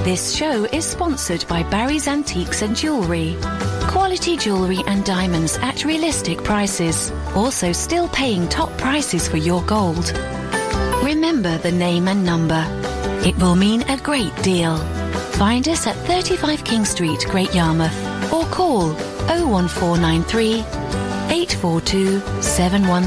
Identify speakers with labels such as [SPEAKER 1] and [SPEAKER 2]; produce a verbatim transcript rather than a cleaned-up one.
[SPEAKER 1] This show is sponsored by Barry's Antiques and Jewellery. Quality jewellery and diamonds at realistic prices. Also still paying top prices for your gold. Remember the name and number. It will mean a great deal. Find us at thirty-five King Street, Great Yarmouth, or call oh one four nine three, eight four two, seven one